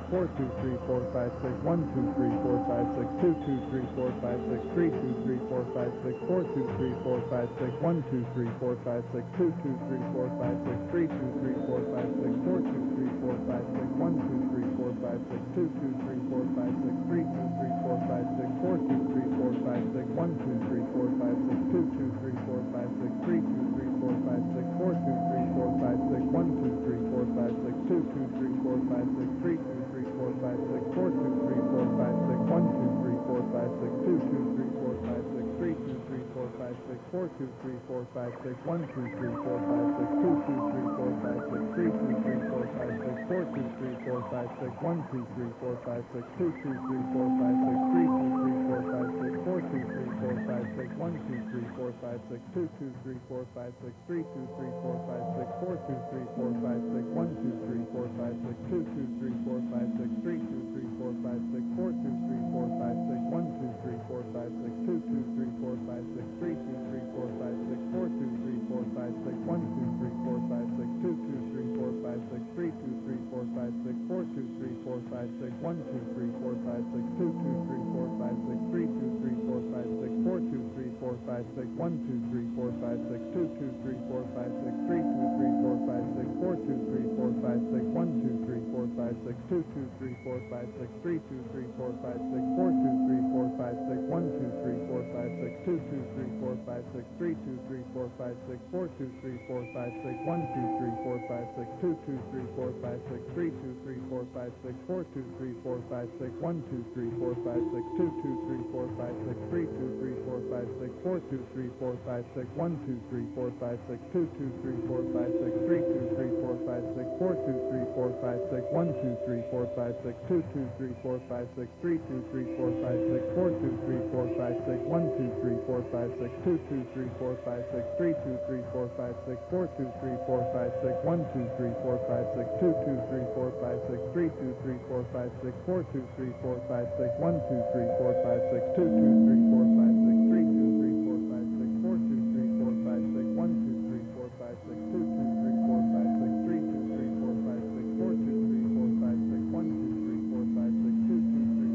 4 2 3 4 5 6 1 2 3 4 5 6 2 2 3 4 5 6 3 2 3 4 5 6 4 2 3 4 5 6 1 2 3 4 5 6 2 2 3 4 5 6 3 2 3 4 5 6 4 2 3 4 5 6 1 2 3 4 5 6 2 2 3 4 5 6 3 2 3 4 5 6 4 2 3 4 5 6 1 2 3 4 5 6 2 2 3 4 5 6 3 2 3 4 5 6 4 2 3 4 5 6 1 2 3 4 5 6 2 2 3 4 5 6 3 2 3 4 5 6 4 2 3 4 5 6 1 2 3 4 5 6 2 2 3 4 5 6 3 2 3 4 5 6 4 2 3 4 5 6 1 2 3 4 5 6 2 2 3 4 5 6 3 2 3 4 5 6 4 2 3 4 5 6 1 2 3 4 5 6 2 2 3 4 5 6 3 2 3 4 5 6 4 2 3 4 5 6 1 2 3 4 5 6 2 2 3 4 5 6 3 2 3 4 5 6 4 2 3 4 5 6 1 2 3 4 5 6 2 2 3 4 5 6 3 2 3 4 5 6 4 2 3 4 5 6 1 2 3 4 5 6 2 2 3 4 5 6 3 2 3 4 5 6 4 2 3 4 5 6 1 2 3 4 5 6 2 2 3 4 5 6 3 2 3 4 5 6 4 2 3 4 5 6 1 2 3 4 5 6 2 2 3 4 5 6 3 2 3 4 5 6 4 2 3 4 5 6 1 2 3 4 5 6 2 2 3 4 5 6 3 2 3 4 5 6 4 2 3 4 5 6 1 2 3 4 5 6 2 2 3 4 5 6 3 2 3 4 5 6 4 2 3 4 5 6 1 2 3 4 5 6 2 2 3 4 5 6 3 2 3 4 5 6 4 2 3 4 5 6 1 2 3 4 5 6 2 2 3 4 5 6 3 2 3 4 5 6 4 2 3 4 5 6 1 2 3 4 5 6 2 2 3 4 5 6 3 2 3 4 5 6 4 2 3 4 5 6 1 2 3 4 5 6 2 2 3 4 5 6 3 2 3 4 5 6 4 2 3 4 5 6 1 2 3 4 5 6 2 2 3 4 5 6 3 2 3 4 5 6 4 2 3 4 5 6 1 2 3 4 5 6 2 2 3 4 5 6 3 2 3 4 5 6 4 2 3 4 5 6 1 2 3 4 5 6 2 2 3 4 5 6 3 2 3 4 5 6 4 2 3 4 5 6 1 2 3 4 5 6 2 2 3 4 5